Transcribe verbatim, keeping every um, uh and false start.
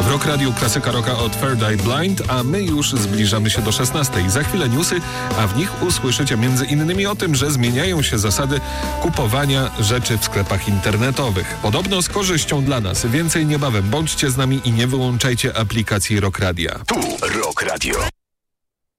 Rock Radio, klasyka rocka od Third Eye Blind, a my już zbliżamy się do szesnastej. Za chwilę newsy, a w nich usłyszycie między innymi o tym, że zmieniają się zasady kupowania rzeczy w sklepach internetowych. Podobno z korzyścią dla nas. Więcej niebawem. Bądźcie z nami i nie wyłączajcie aplikacji Rock Radia. Tu Rock Radio.